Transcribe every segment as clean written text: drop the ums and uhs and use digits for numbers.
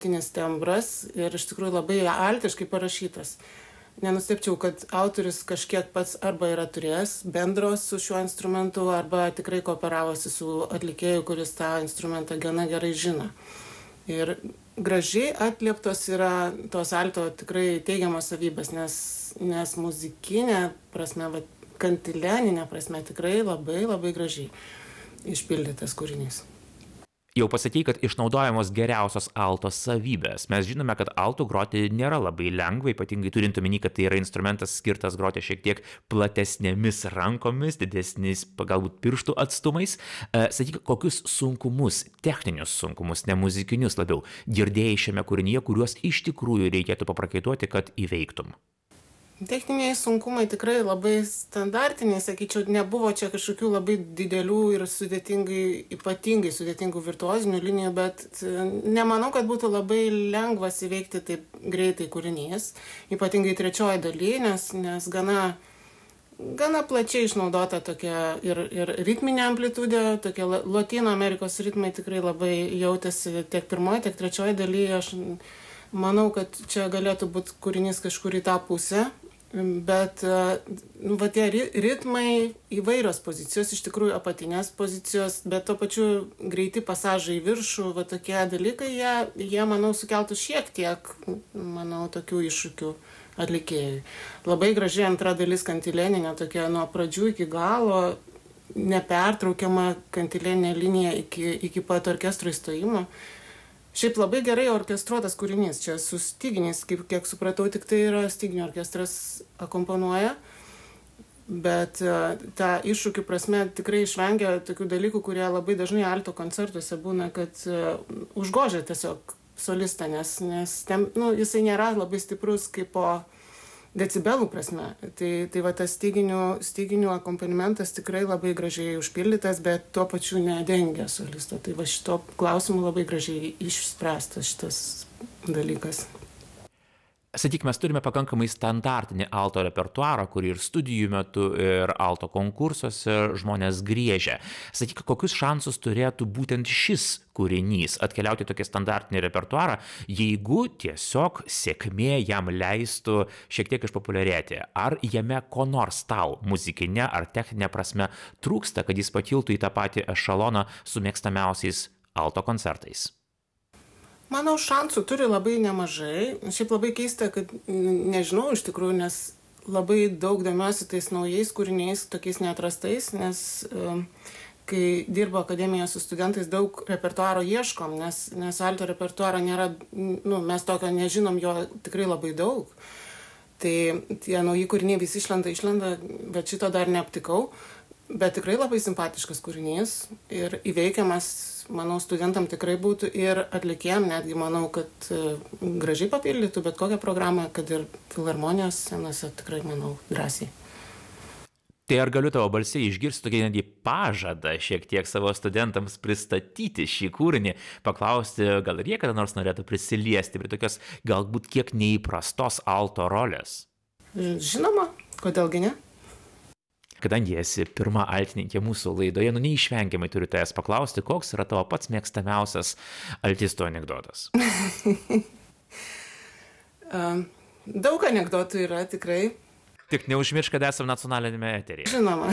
tinis tembras ir iš tikrųjų labai altiškai parašytas. Nenustepčiau, kad autorius kažkiek pats arba yra turėjęs bendro su šiuo instrumentu, arba tikrai kooperavosi su atlikėju, kuris tą instrumentą gana gerai žino. Ir gražiai atlieptos yra tos alto tikrai teigiamos savybės, nes muzikinė prasme, kantileninė prasme tikrai labai labai gražiai išpildytas kūrinys. Jau pasakei, kad išnaudojamos geriausios alto savybės. Mes žinome, kad altu groti nėra labai lengva, ypatingai turint omeny, kad tai yra instrumentas skirtas groti šiek tiek platesnėmis rankomis, didesniais galbūt pirštų atstumais. Sakyk, kokius sunkumus, techninius sunkumus, ne muzikinius labiau, girdėjai šiame kūrinyje, kuriuos iš tikrųjų reikėtų paprakaituoti, kad įveiktum? Techniniai sunkumai tikrai labai standartiniai, sakyčiau, nebuvo čia kažkokių labai didelių ir ypatingai sudėtingų virtuozinių linijų, bet nemanau, kad būtų labai lengvas įveikti taip greitai kūrinys, ypatingai trečioji daly, nes gana plačiai išnaudota tokia ir ritminė amplitudė, tokie Lotynų Amerikos ritmai tikrai labai jautėsi tiek pirmoje, tiek trečioje daly. Aš manau, kad čia galėtų būti kūrinys kažkur į tą pusę. Bet tie ritmai, įvairios pozicijos, iš tikrųjų apatinės pozicijos, bet to pačiu greiti pasažai į viršų, tokie dalykai, jie, manau, sukeltų šiek tiek, manau, tokių iššūkių atlikėjui. Labai gražiai antra dalis kantileninė, tokia nuo pradžių iki galo, nepertraukiama kantileninė linija iki pat orkestro įstojimo. Šiaip labai gerai orkestruotas kūrinys, čia su styginiais, kiek supratau, tik tai yra styginių orkestras akompanuoja, bet tą iššūkių prasme tikrai išvengia tokių dalykų, kurie labai dažnai alto koncertuose būna, kad užgožia tiesiog solistą, nes jisai nėra labai stiprus kaip po decibelų prasme. Tai tas styginių akompanimentas tikrai labai gražiai užpildytas, bet tuo pačiu nedengia solisto. Tai šito klausimu labai gražiai išspręstas šitas dalykas. Sakyk, mes turime pakankamai standartinį alto repertuarą, kurį ir studijų metu, ir alto konkursuose žmonės griežia. Sakyk, kokius šansus turėtų būtent šis kūrinys atkeliauti tokį standartinį repertuarą, jeigu tiesiog sėkmė jam leistų šiek tiek išpopuliarėti? Ar jame ko nors tau muzikinė ar techninė prasme trūksta, kad jis pakiltų į tą patį ešaloną su mėgstamiausiais alto koncertais? Manau, šansų turi labai nemažai. Šiaip labai keista, kad nežinau iš tikrųjų, nes labai daug domiuosi tais naujais kūriniais, tokiais neatrastais, nes kai dirbo akademijoje su studentais, daug repertuaro ieškom, nes alto repertuaro nėra, mes tokio nežinom, jo tikrai labai daug. Tai tie nauji kūriniai visi išlenda, bet šito dar neaptikau. Bet tikrai labai simpatiškas kūrinys ir įveikiamas, manau, studentam tikrai būtų ir atlikėjam, netgi manau, kad gražiai papildytų bet kokią programą, kad ir filharmonijos scenose tikrai, manau, drąsiai. Tai ar galiu tavo balsiai išgirsti tokį netgi pažadą šiek tiek savo studentams pristatyti šį kūrinį, paklausti, gal ir jie kada nors norėtų prisiliesti prie tokios galbūt kiek neįprastos alto rolės? Žinoma, kodėlgi ne? Kadangi esi pirma altininkė mūsų laidoje, neišvengiamai turiu tavęs paklausti, koks yra tavo pats mėgstamiausias altistų anekdotas? Daug anekdotų yra tikrai. Tik neužmiršk, kad esame nacionalinėme eteryje. Žinoma.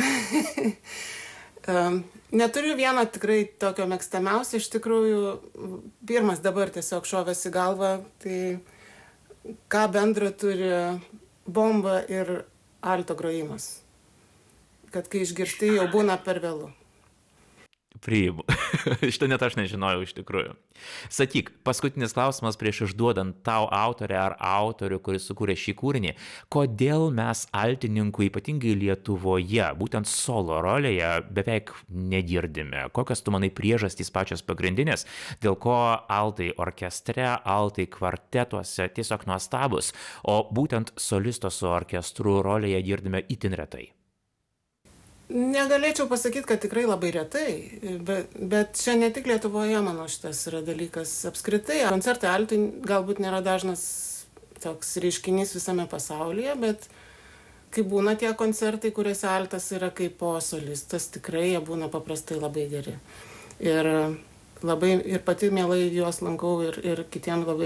Neturiu vieno tikrai tokio mėgstamiausio, iš tikrųjų, pirmas dabar tiesiog šovęs į galvą, tai ką bendro turi bomba ir alto grojimas. Kad kai išgirsti, jau būna per vėlu. Priimu. Šitą net aš nežinojau iš tikrųjų. Sakyk, paskutinis klausimas prieš išduodant tau autorę ar autorių, kuris sukūrė šį kūrinį. Kodėl mes altininkų, ypatingai Lietuvoje, būtent solo rolėje beveik negirdime? Kokios tu manai priežastys pačios pagrindinės, dėl ko altai orkestre, altai kvartetuose tiesiog nuostabus, o būtent solisto su orkestru rolėje girdime itin retai? Negalėčiau pasakyti, kad tikrai labai retai, bet čia ne tik Lietuvoje, manau, šitas yra dalykas. Apskritai, koncertai altai galbūt nėra dažnas toks reiškinys visame pasaulyje, bet kai būna tie koncertai, kuriuose altas yra kaip solistas, tikrai jie būna paprastai labai geri. Ir pati mielai juos lankau ir kitiems labai